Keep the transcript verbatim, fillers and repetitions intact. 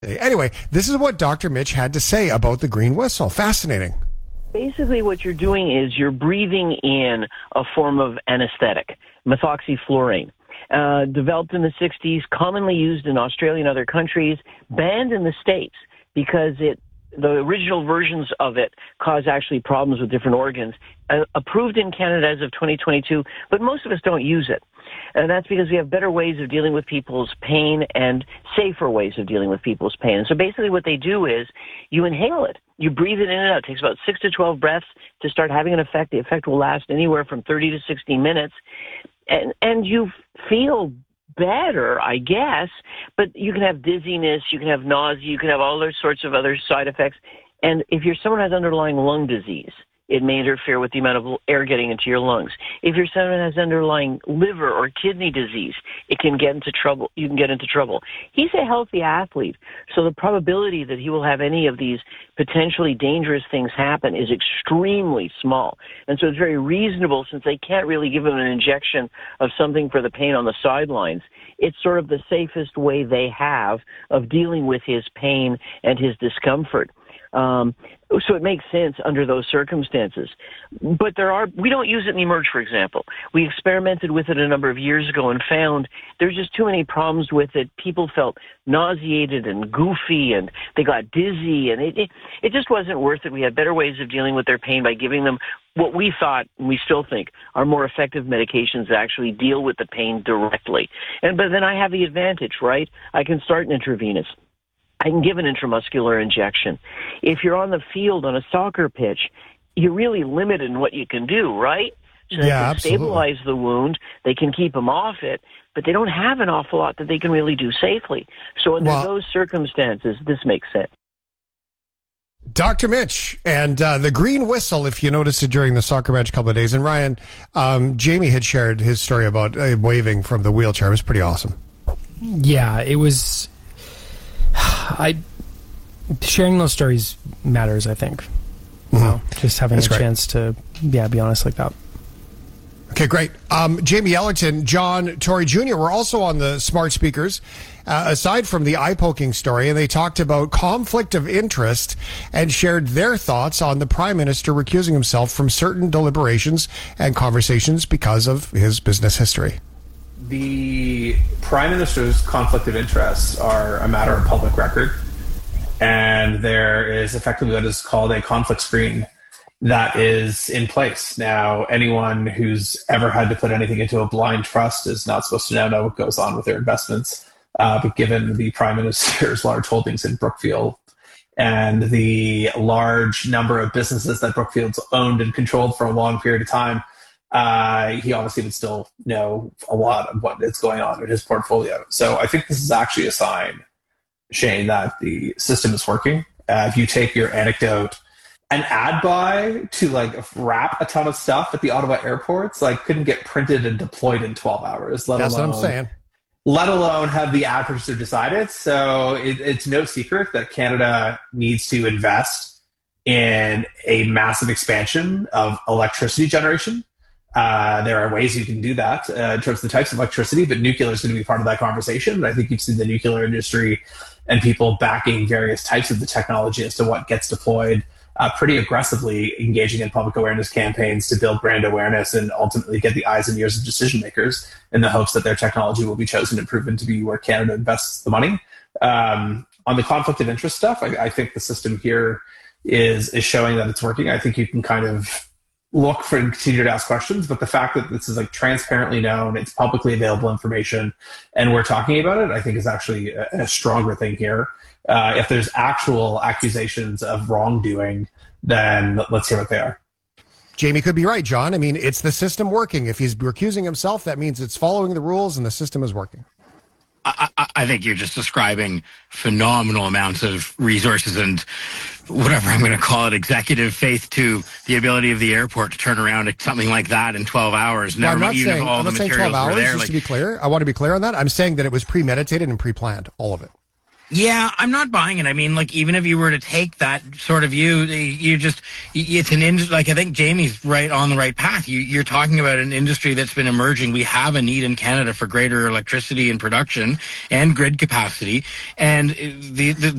Anyway, this is what Doctor Mitch had to say about the green whistle. Fascinating. Basically, what you're doing is you're breathing in a form of anesthetic, methoxyfluorine. Uh, developed in the sixties, commonly used in Australia and other countries, banned in the States because it the original versions of it cause actually problems with different organs. Uh, approved in Canada as of twenty twenty-two, but most of us don't use it. And that's because we have better ways of dealing with people's pain and safer ways of dealing with people's pain. And so basically what they do is you inhale it. You breathe it in and out. It takes about six to twelve breaths to start having an effect. The effect will last anywhere from thirty to sixty minutes. And, and you feel better, I guess, but you can have dizziness, you can have nausea, you can have all those sorts of other side effects. And if you're someone who has underlying lung disease, it may interfere with the amount of air getting into your lungs. If you're someone who has underlying liver or kidney disease, it can get into trouble. You can get into trouble. He's a healthy athlete, so the probability that he will have any of these potentially dangerous things happen is extremely small. And so it's very reasonable, since they can't really give him an injection of something for the pain on the sidelines. It's sort of the safest way they have of dealing with his pain and his discomfort. Um, so it makes sense under those circumstances. But there are, we don't use it in Emerge, for example. We experimented with it a number of years ago and found there's just too many problems with it. People felt nauseated and goofy, and they got dizzy, and it, it, it just wasn't worth it. We had better ways of dealing with their pain by giving them what we thought, and we still think, are more effective medications that actually deal with the pain directly. And, but then I have the advantage, right? I can start an intravenous. I can give an intramuscular injection. If you're on the field on a soccer pitch, you're really limited in what you can do, right? So they yeah, can absolutely. stabilize the wound, they can keep them off it, but they don't have an awful lot that they can really do safely. So under well, those circumstances, this makes sense. Doctor Mitch and uh, the green whistle, if you noticed it during the soccer match a couple of days. And Ryan, um, Jamie had shared his story about uh, waving from the wheelchair. It was pretty awesome. Yeah, it was... I sharing those stories matters, I think. You Mm-hmm. know, just having That's a great. chance to, yeah, be honest like that. Okay, great. Um, Jamie Ellington, John Tory Junior were also on the smart speakers, uh, aside from the eye-poking story, and they talked about conflict of interest and shared their thoughts on the Prime Minister recusing himself from certain deliberations and conversations because of his business history. The Prime Minister's conflict of interests are a matter of public record, and there is effectively what is called a conflict screen that is in place. Now, anyone who's ever had to put anything into a blind trust is not supposed to now know what goes on with their investments, uh, but given the Prime Minister's large holdings in Brookfield and the large number of businesses that Brookfield's owned and controlled for a long period of time, Uh, he obviously would still know a lot of what is going on in his portfolio. So I think this is actually a sign, Shane, that the system is working. Uh, if you take your anecdote, an ad buy to like wrap a ton of stuff at the Ottawa airports, like couldn't get printed and deployed in twelve hours. Let That's alone, what I'm saying. Let alone have the ad purchaser decide it. So it, it's no secret that Canada needs to invest in a massive expansion of electricity generation. Uh, there are ways you can do that uh, in terms of the types of electricity, but nuclear is going to be part of that conversation. I think you've seen the nuclear industry and people backing various types of the technology as to what gets deployed, uh, pretty aggressively engaging in public awareness campaigns to build brand awareness and ultimately get the eyes and ears of decision makers in the hopes that their technology will be chosen and proven to be where Canada invests the money. Um, on the conflict of interest stuff, I, I think the system here is is showing that it's working. I think you can kind of look for and continue to ask questions, but the fact that this is like transparently known, it's publicly available information, and we're talking about it, I think is actually a, a stronger thing here. Uh, if there's actual accusations of wrongdoing, then let's hear what they are. Jamie could be right, John. I mean, it's the system working. If he's recusing himself, that means it's following the rules and the system is working. I, I, I think you're just describing phenomenal amounts of resources and whatever I'm going to call it, executive faith to the ability of the airport to turn around something like that in twelve hours. Well, Never I'm not mind, even saying, if all I'm the not saying materials twelve hours, were there. just Like, to be clear. I want to be clear on that. I'm saying that it was premeditated and pre-planned, all of it. Yeah, I'm not buying it. I mean, like, even if you were to take that sort of view, you just, it's an industry, like, I think Jamie's right on the right path. You, you're talking about an industry that's been emerging. We have a need in Canada for greater electricity and production and grid capacity. And the, the